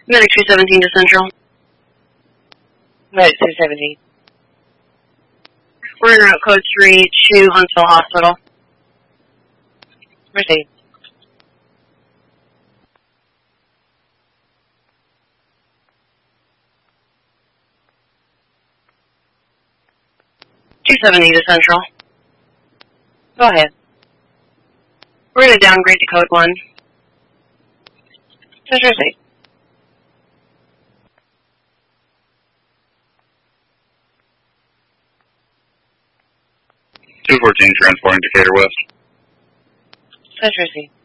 Medic 217 to Central. Medic 217. We're en route code 3 to Huntsville Hospital. Proceed. To Central. Go ahead. We're going to downgrade to code 1. Just proceed. Two 14 transporting Decatur West. Just proceed.